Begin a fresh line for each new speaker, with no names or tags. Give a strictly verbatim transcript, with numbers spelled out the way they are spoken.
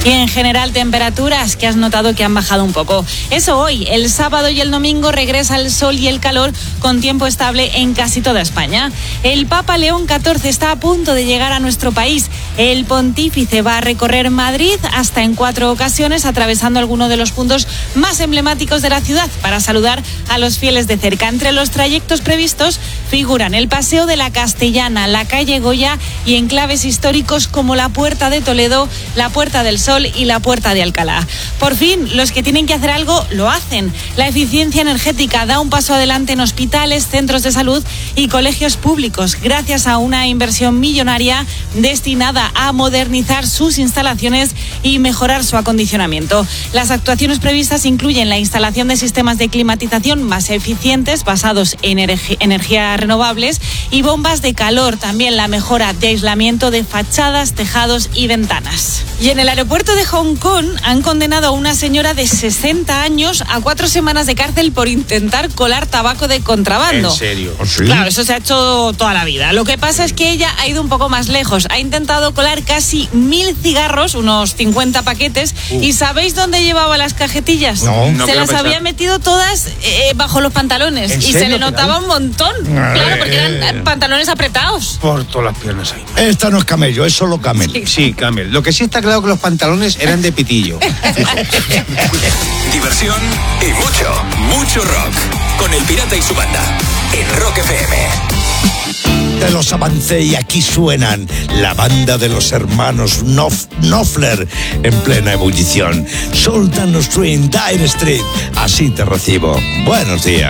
Y en general temperaturas que has notado que han bajado un poco. Eso hoy, el sábado y el domingo regresa el sol y el calor con tiempo estable en casi toda España. El Papa León catorce está a punto de llegar a nuestro país. El pontífice va a recorrer Madrid hasta en cuatro ocasiones, atravesando algunos de los puntos más emblemáticos de la ciudad para saludar a los fieles de cerca. Entre los trayectos previstos figuran el Paseo de la Castellana, la calle Goya y enclaves históricos como la Puerta de Toledo, la Puerta del Sol y la Puerta de Alcalá. Por fin, los que tienen que hacer algo lo hacen. La eficiencia energética da un paso adelante en hospitales, centros de salud y colegios públicos, gracias a una inversión millonaria destinada a modernizar sus instalaciones y mejorar su acondicionamiento. Las actuaciones previstas incluyen la instalación de sistemas de climatización más eficientes basados en energ- energías renovables y bombas de calor, también la mejora de aislamiento de fachadas, tejados y ventanas. Y en el aeropuerto de Hong Kong han condenado a una señora de sesenta años a cuatro semanas de cárcel por intentar colar tabaco de contrabando.
¿En serio?
¿Sí?
Claro, eso se ha hecho toda la vida. Lo que pasa es que ella ha ido un poco más lejos. Ha intentado colar casi mil cigarros, unos cincuenta paquetes. Uh. ¿Y sabéis dónde llevaba las cajetillas?
No, no
se las
pensar.
había metido todas eh, bajo los pantalones. Y se le notaba un montón.
Ay,
Claro, porque
eh.
eran pantalones apretados.
Por todas las piernas ahí.
Esta no es camello, es solo camel.
Sí.
Sí, Camel. Lo que sí está claro que los pantalones eran de pitillo.
Diversión y mucho, mucho rock. Con El Pirata y su banda. En Rock F M.
Te los avancé y aquí suenan la banda de los hermanos Nof- Knopfler en plena ebullición. Sultan Street, Dire Street. Así te recibo. Buenos días.